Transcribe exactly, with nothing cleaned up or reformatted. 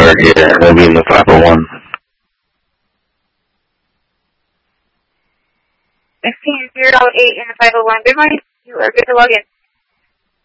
caller here. They'll be in the five oh one. sixteen zero eight in the five oh one. Good morning. You are good to log in.